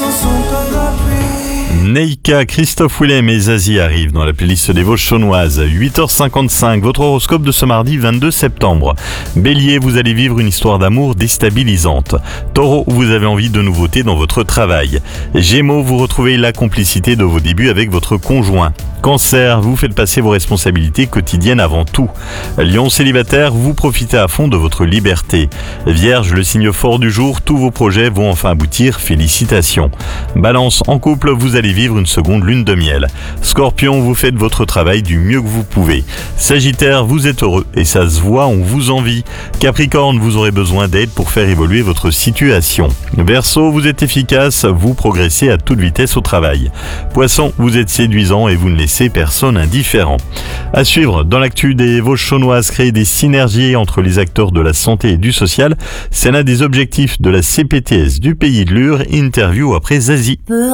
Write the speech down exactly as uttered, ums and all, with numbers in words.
Neika, Christophe Willem et Zazie arrivent dans la playlist des Vosges chaunoises. huit heures cinquante-cinq, votre horoscope de ce mardi vingt-deux septembre. Bélier, vous allez vivre une histoire d'amour déstabilisante. Taureau, vous avez envie de nouveautés dans votre travail. Gémeaux, vous retrouvez la complicité de vos débuts avec votre conjoint. Cancer, vous faites passer vos responsabilités quotidiennes avant tout. Lion célibataire, vous profitez à fond de votre liberté. Vierge, le signe fort du jour, tous vos projets vont enfin aboutir, félicitations. Balance, en couple, vous allez vivre une seconde lune de miel. Scorpion, vous faites votre travail du mieux que vous pouvez. Sagittaire, vous êtes heureux et ça se voit, on vous envie. Capricorne, vous aurez besoin d'aide pour faire évoluer votre situation. Verseau, vous êtes efficace, vous progressez à toute vitesse au travail. Poisson, vous êtes séduisant et vous ne laissez personne indifférent. À suivre, dans l'actu des Vosges chaunoises, créer des synergies entre les acteurs de la santé et du social, c'est l'un des objectifs de la C P T S du Pays de Lure. Interview après Zazie.